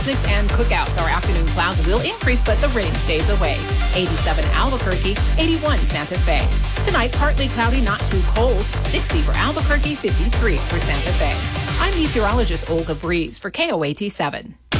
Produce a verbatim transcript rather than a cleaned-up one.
And cookouts. Our afternoon clouds will increase, but the rain stays away. eighty-seven Albuquerque, eighty-one Santa Fe. Tonight, partly cloudy, not too cold. sixty for Albuquerque, fifty-three for Santa Fe. I'm meteorologist Olga Breeze for K O A T seven.